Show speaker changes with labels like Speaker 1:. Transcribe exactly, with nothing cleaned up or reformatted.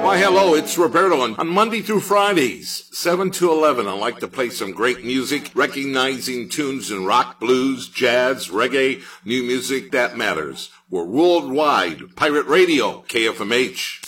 Speaker 1: Why, hello, it's Roberto. On, on Monday through Fridays, seven to eleven, I like to play some great music, recognizing tunes in rock, blues, jazz, reggae, new music that matters. We're worldwide. Pirate Radio, K F M H.